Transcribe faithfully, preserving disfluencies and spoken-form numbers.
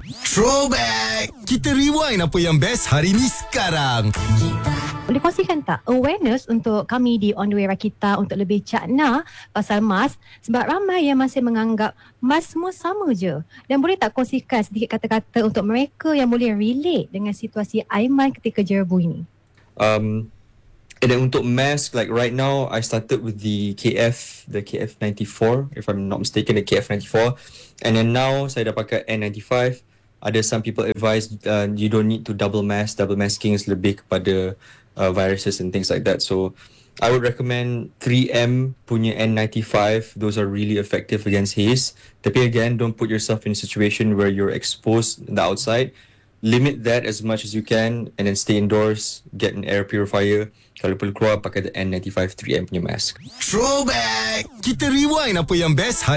Throwback! Kita rewind apa yang best hari ni sekarang. Boleh kongsikan tak awareness untuk kami di On The Way Rakita untuk lebih cakna pasal mask, sebab ramai yang masih menganggap mask semua sama je. Dan boleh tak kongsikan sedikit kata-kata untuk mereka yang boleh relate dengan situasi Aiman ketika jerebu ini? Um, and then untuk mask, like right now, I started with the K F, the K F ninety-four, if I'm not mistaken, the K F ninety-four. And then now, saya dah pakai N ninety-five. Ada some people advise uh, you don't need to double mask. Double masking is lebih kepada uh, viruses and things like that. So, I would recommend three M punya N ninety-five. Those are really effective against haze. Tapi again, don't put yourself in a situation where you're exposed in the outside. Limit that as much as you can and then stay indoors, get an air purifier. Kalau perlu keluar, pakai the N ninety-five three M punya mask. Throwback! Kita rewind apa yang best hari